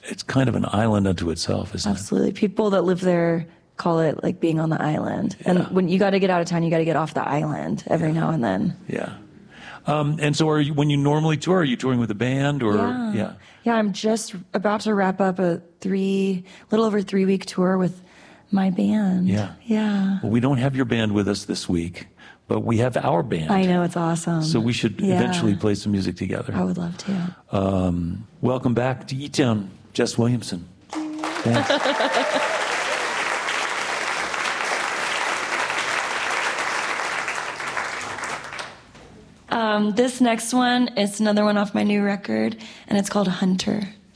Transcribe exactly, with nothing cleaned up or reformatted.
it's kind of an island unto itself, isn't Absolutely. it? Absolutely. People that live there call it like being on the island. And yeah. when you got to get out of town, you got to get off the island every yeah. now and then. Yeah. Um, and so are you, when you normally tour, are you touring with a band or? Yeah. Yeah. Yeah. I'm just about to wrap up a three, little over three week tour with my band. Yeah. Yeah. Well, we don't have your band with us this week, but we have our band. I know, it's awesome. So we should yeah. eventually play some music together. I would love to. Um, welcome back to E-Town, Jess Williamson. Thanks. um, this next one is another one off my new record, and it's called Hunter.